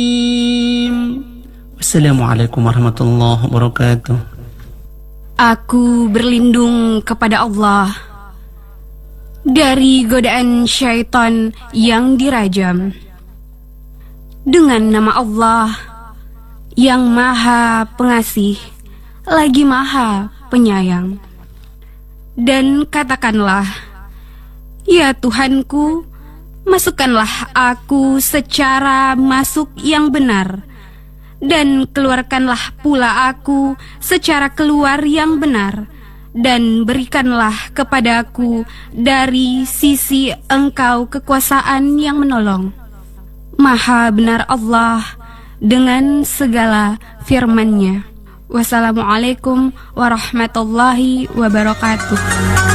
Assalamualaikum warahmatullahi wabarakatuh. Aku berlindung kepada Allah dari godaan syaitan yang dirajam. Dengan nama Allah yang Maha Pengasih lagi Maha Penyayang. Dan katakanlah, ya Tuhanku, masukkanlah aku secara masuk yang benar, dan keluarkanlah pula aku secara keluar yang benar, dan berikanlah kepadaku dari sisi Engkau kekuasaan yang menolong. Maha benar Allah dengan segala firman-Nya. Wassalamualaikum warahmatullahi wabarakatuh.